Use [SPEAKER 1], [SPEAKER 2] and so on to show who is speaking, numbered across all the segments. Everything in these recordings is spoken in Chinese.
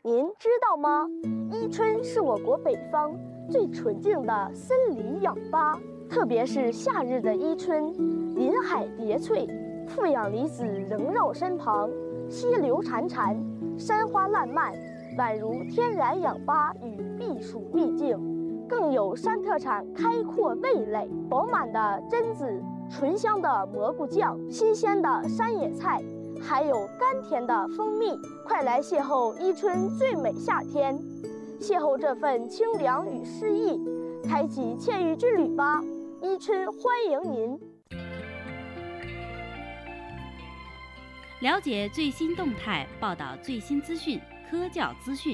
[SPEAKER 1] 您知道吗？伊春是我国北方最纯净的森林氧吧，特别是夏日的伊春，林海叠翠，负氧离子萦绕身旁，溪流潺潺，山花烂漫，宛如天然氧吧与避暑秘境。更有山特产开阔味蕾，饱满的榛子，醇香的蘑菇酱，新鲜的山野菜，还有甘甜的蜂蜜。快来邂逅伊春最美夏天，邂逅这份清凉与诗意，开启惬意之旅吧！伊春欢迎您。
[SPEAKER 2] 了解最新动态，报道最新资讯，科教资讯。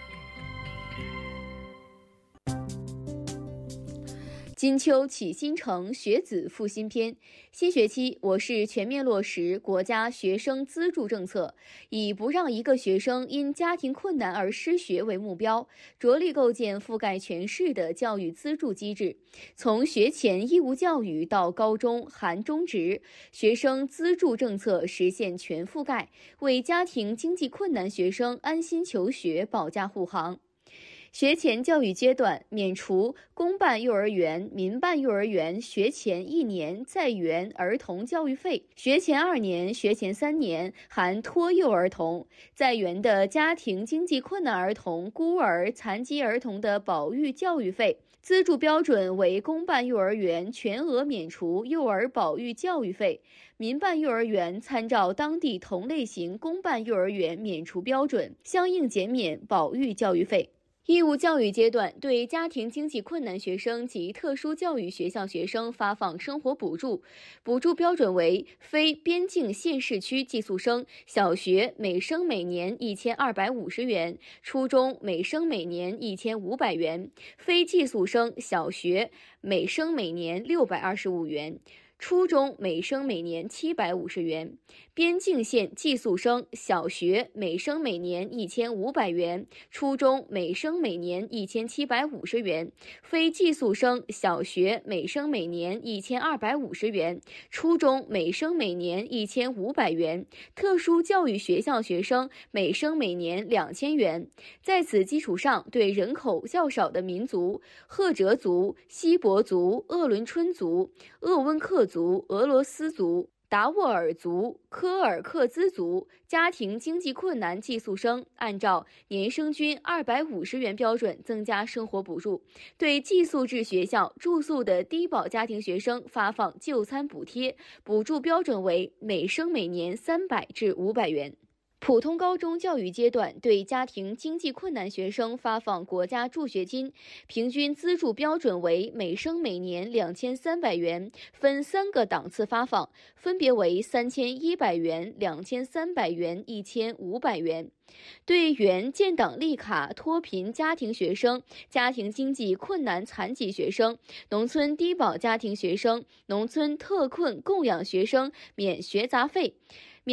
[SPEAKER 3] 金秋启新城，学子复新篇。新学期，我市全面落实国家学生资助政策，以不让一个学生因家庭困难而失学为目标，着力构建覆盖全市的教育资助机制。从学前义务教育到高中含中职，学生资助政策实现全覆盖，为家庭经济困难学生安心求学保驾护航。学前教育阶段免除公办幼儿园、民办幼儿园学前1年在园儿童教育费，学前2年、学前3年含托幼儿童在园的家庭经济困难儿童、孤儿、残疾儿童的保育教育费，资助标准为公办幼儿园全额免除幼儿保育教育费，民办幼儿园参照当地同类型公办幼儿园免除标准，相应减免保育教育费。义务教育阶段对家庭经济困难学生及特殊教育学校学生发放生活补助，补助标准为非边境县市区寄宿生小学每生每年1250元，初中每生每年1500元，非寄宿生小学每生每年625元。初中每生每年750元，边境县寄宿生小学每生每年1500元，初中每生每年1750元，非寄宿生小学每生每年1250元，初中每生每年1500元，特殊教育学校学生每生每年2000元。在此基础上，对人口较少的民族赫哲族、锡伯族、鄂伦春族、鄂温克族、俄罗斯族、达斡尔族、科尔克孜族家庭经济困难寄宿生，按照年生均250元标准增加生活补助，对寄宿制学校住宿的低保家庭学生发放就餐补贴，补助标准为每生每年300至500元。普通高中教育阶段对家庭经济困难学生发放国家助学金，平均资助标准为每生每年2300元，分3个档次发放，分别为3100元、2300元、1500元。对原建档立卡脱贫家庭学生、家庭经济困难残疾学生、农村低保家庭学生、农村特困供养学生免学杂费。